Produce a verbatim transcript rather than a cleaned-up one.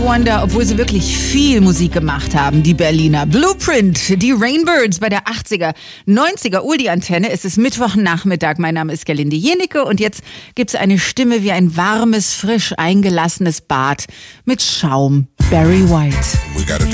Wonder, obwohl sie wirklich viel Musik gemacht haben, die Berliner. Blueprint, die Rainbirds bei der achtziger, neunziger Oldie-Antenne. Es ist Mittwochnachmittag. Mein Name ist Gerlinde Jenicke und jetzt gibt's eine Stimme wie ein warmes, frisch eingelassenes Bad mit Schaum. Barry White. We gotta do